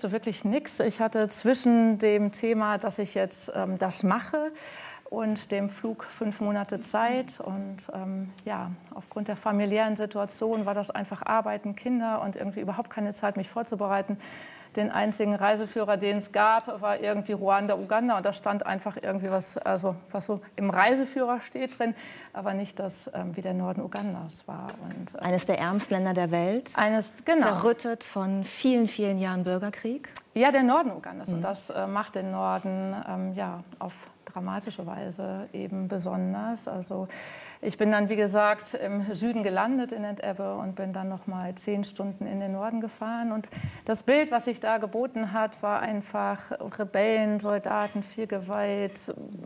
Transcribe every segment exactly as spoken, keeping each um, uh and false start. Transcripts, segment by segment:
wusste wirklich nichts. Ich hatte zwischen dem Thema, dass ich jetzt ähm, das mache, und dem Flug fünf Monate Zeit. Und ähm, ja, aufgrund der familiären Situation war das einfach Arbeiten, Kinder und irgendwie überhaupt keine Zeit, mich vorzubereiten. Den einzigen Reiseführer, den es gab, war irgendwie Ruanda, Uganda. Und da stand einfach irgendwie was, also was so im Reiseführer steht drin, aber nicht das, ähm, wie der Norden Ugandas war. Und, ähm, eines der ärmsten Länder der Welt, eines, genau. zerrüttet von vielen, vielen Jahren Bürgerkrieg. Ja, der Norden Ugandas. Mhm. Und das äh, macht den Norden ähm, ja, auf dramatische Weise eben besonders. Also ich bin dann, wie gesagt, im Süden gelandet in Entebbe und bin dann noch mal zehn Stunden in den Norden gefahren. Und das Bild, was sich da geboten hat, war einfach Rebellen, Soldaten, viel Gewalt,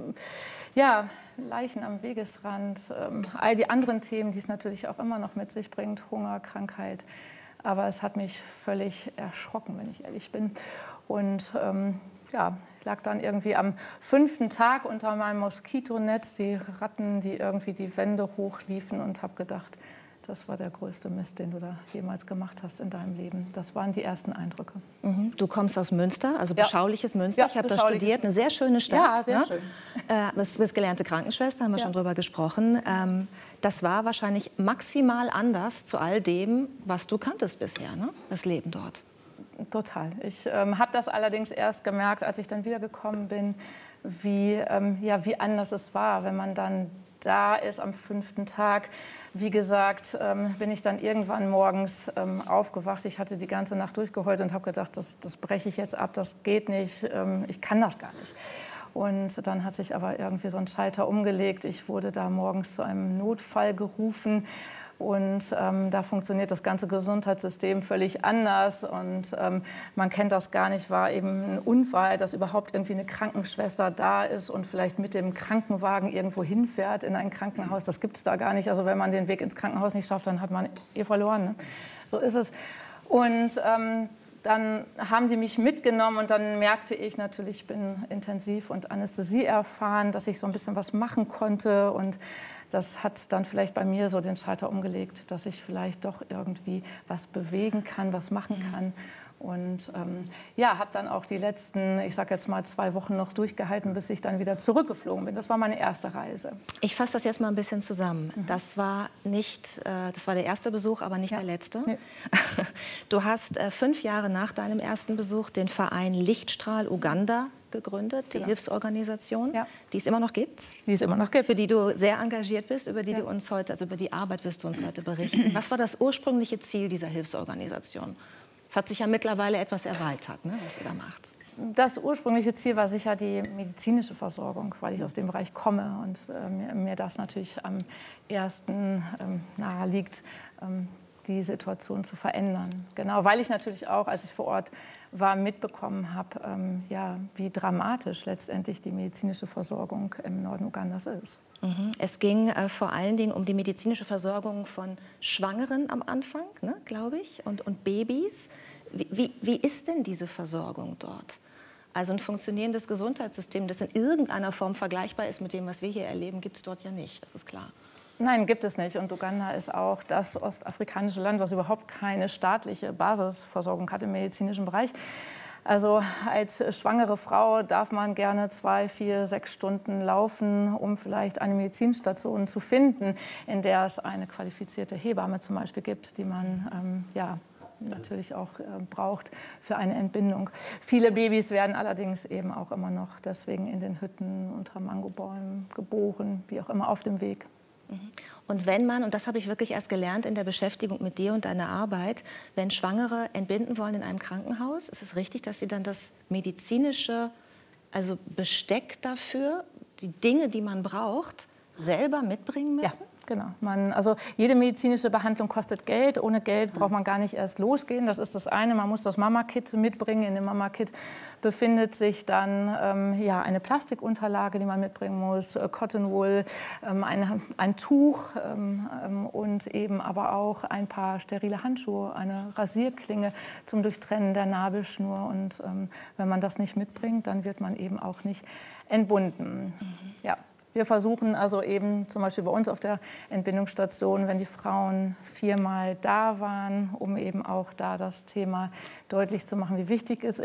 ja, Leichen am Wegesrand, all die anderen Themen, die es natürlich auch immer noch mit sich bringt, Hunger, Krankheit. Aber es hat mich völlig erschrocken, wenn ich ehrlich bin. Und ähm, ja, ich lag dann irgendwie am fünften Tag unter meinem Moskitonetz, die Ratten, die irgendwie die Wände hochliefen, und habe gedacht, das war der größte Mist, den du da jemals gemacht hast in deinem Leben. Das waren die ersten Eindrücke. Mhm. Du kommst aus Münster, also ja. beschauliches Münster. Ja, ich habe da studiert, eine sehr schöne Stadt. Ja, sehr ne? schön. Äh, du bist gelernte Krankenschwester, haben wir ja. schon drüber gesprochen. Ähm, das war wahrscheinlich maximal anders zu all dem, was du kanntest bisher, ne? Das Leben dort. Total. Ich ähm, habe das allerdings erst gemerkt, als ich dann wiedergekommen bin, wie, ähm, ja, wie anders es war, wenn man dann da ist am fünften Tag. Wie gesagt, ähm, bin ich dann irgendwann morgens ähm, aufgewacht. Ich hatte die ganze Nacht durchgeheult und habe gedacht, das, das breche ich jetzt ab, das geht nicht, ähm, ich kann das gar nicht. Und dann hat sich aber irgendwie so ein Schalter umgelegt. Ich wurde da morgens zu einem Notfall gerufen. Und ähm, da funktioniert das ganze Gesundheitssystem völlig anders. Und ähm, man kennt das gar nicht, war eben ein Unfall, dass überhaupt irgendwie eine Krankenschwester da ist und vielleicht mit dem Krankenwagen irgendwo hinfährt in ein Krankenhaus. Das gibt es da gar nicht. Also wenn man den Weg ins Krankenhaus nicht schafft, dann hat man eh verloren. Ne? So ist es. Und ähm, dann haben die mich mitgenommen und dann merkte ich natürlich, ich bin intensiv und Anästhesie erfahren, dass ich so ein bisschen was machen konnte. Und das hat dann vielleicht bei mir so den Schalter umgelegt, dass ich vielleicht doch irgendwie was bewegen kann, was machen kann. Und ähm, ja, habe dann auch die letzten, ich sage jetzt mal, zwei Wochen noch durchgehalten, bis ich dann wieder zurückgeflogen bin. Das war meine erste Reise. Ich fasse das jetzt mal ein bisschen zusammen. Mhm. Das war nicht, äh, das war der erste Besuch, aber nicht ja. der letzte. Nee. Du hast äh, fünf Jahre nach deinem ersten Besuch den Verein Lichtstrahl Uganda gegründet, die genau. Hilfsorganisation, ja. die es immer noch gibt. Die es immer noch gibt. Für die du sehr engagiert bist, über die ja. du uns heute, also über die Arbeit wirst du uns heute berichten. Was war das ursprüngliche Ziel dieser Hilfsorganisation? Es hat sich ja mittlerweile etwas erweitert, ne, was ihr da macht. Das ursprüngliche Ziel war sicher die medizinische Versorgung, weil ich aus dem Bereich komme und äh, mir, mir das natürlich am ersten ähm, nahe liegt, ähm, die Situation zu verändern. Genau, weil ich natürlich auch, als ich vor Ort war, mitbekommen habe, ähm, ja, wie dramatisch letztendlich die medizinische Versorgung im Norden Ugandas ist. Mhm. Es ging äh, vor allen Dingen um die medizinische Versorgung von Schwangeren am Anfang, ne, glaube ich, und, und Babys. Wie, wie, wie ist denn diese Versorgung dort? Also ein funktionierendes Gesundheitssystem, das in irgendeiner Form vergleichbar ist mit dem, was wir hier erleben, gibt es dort ja nicht, das ist klar. Nein, gibt es nicht. Und Uganda ist auch das ostafrikanische Land, was überhaupt keine staatliche Basisversorgung hat im medizinischen Bereich. Also als schwangere Frau darf man gerne zwei, vier, sechs Stunden laufen, um vielleicht eine Medizinstation zu finden, in der es eine qualifizierte Hebamme zum Beispiel gibt, die man ähm, ja, natürlich auch äh, braucht für eine Entbindung. Viele Babys werden allerdings eben auch immer noch deswegen in den Hütten unter Mangobäumen geboren, wie auch immer auf dem Weg. Und wenn man, und das habe ich wirklich erst gelernt in der Beschäftigung mit dir und deiner Arbeit, wenn Schwangere entbinden wollen in einem Krankenhaus, ist es richtig, dass sie dann das medizinische, also Besteck dafür, die Dinge, die man braucht, selber mitbringen müssen? Ja, genau. Man, also jede medizinische Behandlung kostet Geld. Ohne Geld braucht man gar nicht erst losgehen. Das ist das eine. Man muss das Mama-Kit mitbringen. In dem Mama-Kit befindet sich dann ähm, ja, eine Plastikunterlage, die man mitbringen muss, äh, Cotton Wool, ähm, ein, ein Tuch ähm, ähm, und eben aber auch ein paar sterile Handschuhe, eine Rasierklinge zum Durchtrennen der Nabelschnur. Und ähm, wenn man das nicht mitbringt, dann wird man eben auch nicht entbunden. Mhm. Ja. Wir versuchen also eben zum Beispiel bei uns auf der Entbindungsstation, wenn die Frauen viermal da waren, um eben auch da das Thema deutlich zu machen, wie wichtig es ist.